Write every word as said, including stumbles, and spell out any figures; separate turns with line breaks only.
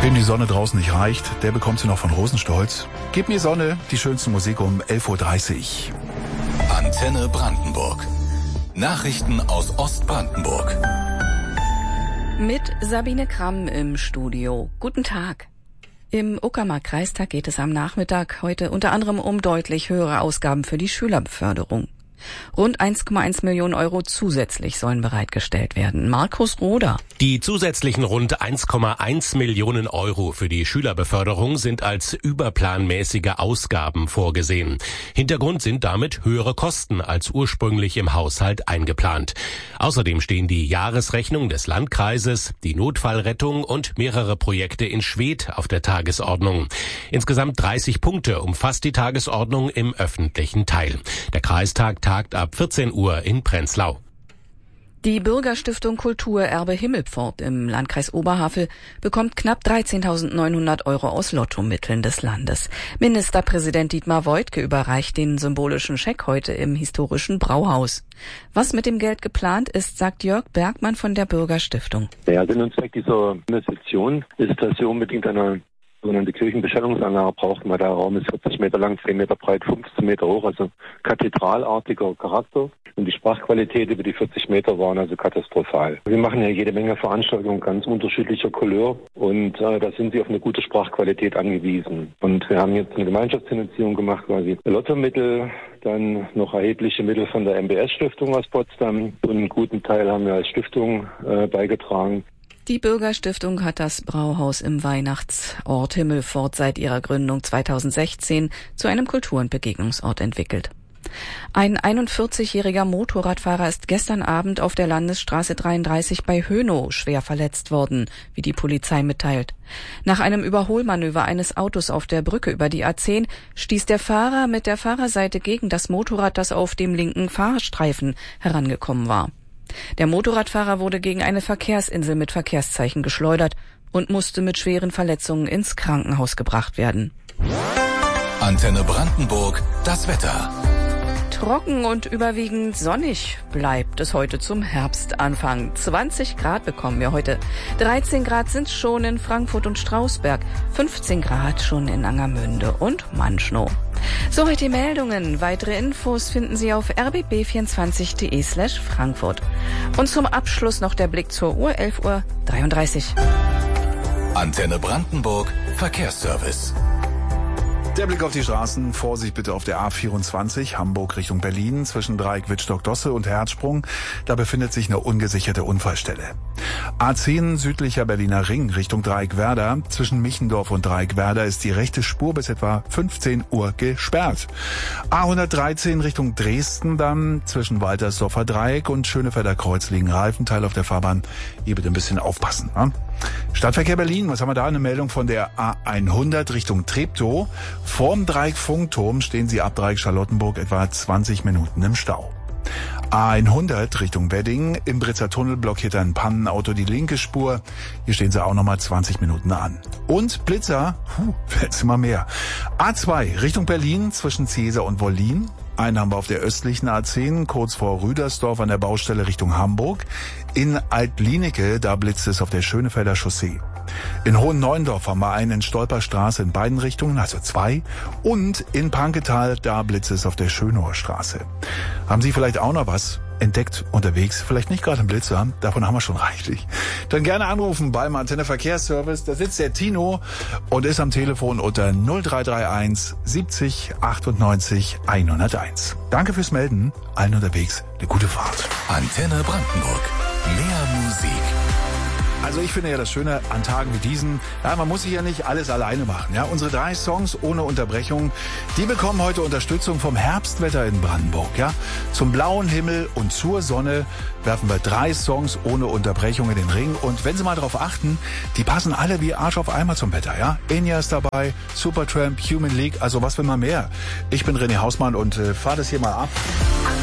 Wem die Sonne draußen nicht reicht, der bekommt sie noch von Rosenstolz. Gib mir Sonne, die schönste Musik um elf Uhr dreißig.
Antenne Brandenburg. Nachrichten aus Ostbrandenburg.
Mit Sabine Kramm im Studio. Guten Tag. Im Uckermark-Kreistag geht es am Nachmittag heute unter anderem um deutlich höhere Ausgaben für die Schülerbeförderung. Rund eins Komma eins Millionen Euro zusätzlich sollen bereitgestellt werden. Markus Roder.
Die zusätzlichen rund eins Komma eins Millionen Euro für die Schülerbeförderung sind als überplanmäßige Ausgaben vorgesehen. Hintergrund sind damit höhere Kosten als ursprünglich im Haushalt eingeplant. Außerdem stehen die Jahresrechnung des Landkreises, die Notfallrettung und mehrere Projekte in Schwedt auf der Tagesordnung. Insgesamt dreißig Punkte umfasst die Tagesordnung im öffentlichen Teil. Der Kreistag tagt ab vierzehn Uhr in Prenzlau.
Die Bürgerstiftung Kulturerbe Himmelpfort im Landkreis Oberhavel bekommt knapp dreizehntausendneunhundert Euro aus Lottomitteln des Landes. Ministerpräsident Dietmar Woidke überreicht den symbolischen Scheck heute im historischen Brauhaus. Was mit dem Geld geplant ist, sagt Jörg Bergmann von der Bürgerstiftung.
Der Sinn und Zweck dieser Investition ist, dass wir unbedingt eine sogenannte Kirchenbestellungsanlage braucht, weil der Raum ist vierzig Meter lang, zehn Meter breit, fünfzehn Meter hoch, also kathedralartiger Charakter. Und die Sprachqualität über die vierzig Meter waren also katastrophal. Wir machen ja jede Menge Veranstaltungen ganz unterschiedlicher Couleur und äh, da sind sie auf eine gute Sprachqualität angewiesen. Und wir haben jetzt eine Gemeinschaftsfinanzierung gemacht, quasi Lottomittel, dann noch erhebliche Mittel von der M B S-Stiftung aus Potsdam und einen guten Teil haben wir als Stiftung äh, beigetragen.
Die Bürgerstiftung hat das Brauhaus im Weihnachtsort Himmelpfort seit ihrer Gründung zweitausendsechzehn zu einem Kultur- und Begegnungsort entwickelt. Ein einundvierzigjähriger Motorradfahrer ist gestern Abend auf der Landesstraße dreiunddreißig bei Hönow schwer verletzt worden, wie die Polizei mitteilt. Nach einem Überholmanöver eines Autos auf der Brücke über die A zehn stieß der Fahrer mit der Fahrerseite gegen das Motorrad, das auf dem linken Fahrstreifen herangekommen war. Der Motorradfahrer wurde gegen eine Verkehrsinsel mit Verkehrszeichen geschleudert und musste mit schweren Verletzungen ins Krankenhaus gebracht werden.
Antenne Brandenburg, das Wetter.
Trocken und überwiegend sonnig bleibt es heute zum Herbstanfang. zwanzig Grad bekommen wir heute. dreizehn Grad sind schon in Frankfurt und Strausberg. fünfzehn Grad schon in Angermünde und Manschnow. Soweit die Meldungen. Weitere Infos finden Sie auf r b b vierundzwanzig punkt d e slash Frankfurt. Und zum Abschluss noch der Blick zur Uhr, elf Uhr dreiunddreißig.
Antenne Brandenburg, Verkehrsservice.
Der Blick auf die Straßen. Vorsicht bitte auf der A vierundzwanzig, Hamburg Richtung Berlin, zwischen Dreieck Wittstock-Dosse und Herzsprung. Da befindet sich eine ungesicherte Unfallstelle. A zehn südlicher Berliner Ring Richtung Dreieck Werder. Zwischen Michendorf und Dreieck Werder ist die rechte Spur bis etwa fünfzehn Uhr gesperrt. A hundertdreizehn Richtung Dresden dann zwischen Waltersdorfer Dreieck und Schönefelder Kreuz liegen Reifenteile auf der Fahrbahn. Hier bitte ein bisschen aufpassen. Ne? Stadtverkehr Berlin, was haben wir da? Eine Meldung von der A hundert Richtung Treptow. Vorm Dreieck Funkturm stehen Sie ab Dreieck Charlottenburg etwa zwanzig Minuten im Stau. A hundert Richtung Wedding. Im Britzer Tunnel blockiert ein Pannenauto die linke Spur. Hier stehen Sie auch nochmal zwanzig Minuten an. Und Blitzer, puh, wird's immer mehr. A zwei Richtung Berlin zwischen Cäsar und Wollin. Einen haben wir auf der östlichen A zehn, kurz vor Rüdersdorf an der Baustelle Richtung Hamburg. In Altlinike, da blitzt es auf der Schönefelder Chaussee. In Hohenneuendorf haben wir einen in Stolperstraße in beiden Richtungen, also zwei. Und in Panketal, da blitzt es auf der Schönower Straße. Haben Sie vielleicht auch noch was entdeckt unterwegs? Vielleicht nicht gerade einen Blitzer, davon haben wir schon reichlich. Dann gerne anrufen beim Antenne Verkehrsservice. Da sitzt der Tino und ist am Telefon unter null drei drei eins siebzig achtundneunzig hunderteins. Danke fürs Melden. Allen unterwegs eine gute Fahrt.
Antenne Brandenburg. Mehr Musik.
Also ich finde ja das Schöne an Tagen wie diesen, ja, man muss sich ja nicht alles alleine machen. Ja, unsere drei Songs ohne Unterbrechung, die bekommen heute Unterstützung vom Herbstwetter in Brandenburg. Ja, zum blauen Himmel und zur Sonne werfen wir drei Songs ohne Unterbrechung in den Ring. Und wenn Sie mal drauf achten, die passen alle wie Arsch auf Eimer zum Wetter. Ja, Enya ist dabei, Supertramp, Human League, also was will man mehr? Ich bin René Hausmann und äh, fahre das hier mal ab.